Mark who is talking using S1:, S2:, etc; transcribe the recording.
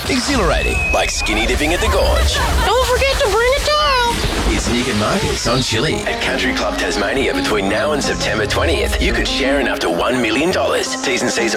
S1: Exhilarating, like skinny dipping at the gorge.
S2: Don't forget to bring a towel.
S1: It's Nick and Marcus on Chili at Country Club Tasmania between now and September 20th. You could share in up to $1 million. T's and C's